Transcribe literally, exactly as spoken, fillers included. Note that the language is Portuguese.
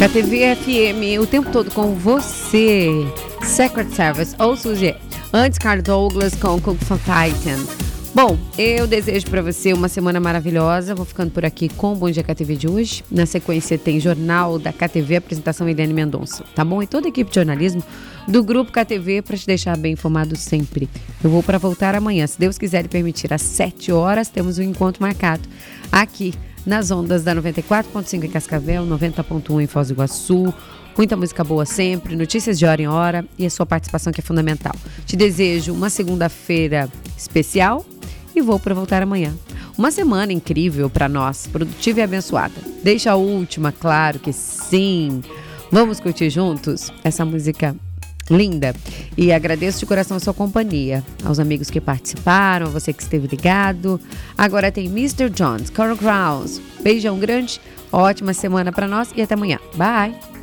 K T V F M, o tempo todo com você. Secret Service ou Suzy. Antes, Carl Douglas com Cook for Titan. Bom, eu desejo para você uma semana maravilhosa. Vou ficando por aqui com o Bom Dia K T V de hoje. Na sequência tem Jornal da K T V, apresentação Eliane Mendonça, tá bom? E toda a equipe de jornalismo do Grupo K T V para te deixar bem informado sempre. Eu vou para voltar amanhã, se Deus quiser e permitir, às sete horas, temos um encontro marcado aqui nas ondas da noventa e quatro ponto cinco em Cascavel, noventa ponto um em Foz do Iguaçu. Muita música boa sempre, notícias de hora em hora e a sua participação que é fundamental. Te desejo uma segunda-feira especial e vou para voltar amanhã. Uma semana incrível para nós, produtiva e abençoada. Deixa a última, claro que sim. Vamos curtir juntos essa música linda. E agradeço de coração a sua companhia, aos amigos que participaram, a você que esteve ligado. Agora tem mister Jones, Coral Grounds. Beijão grande, ótima semana para nós e até amanhã. Bye!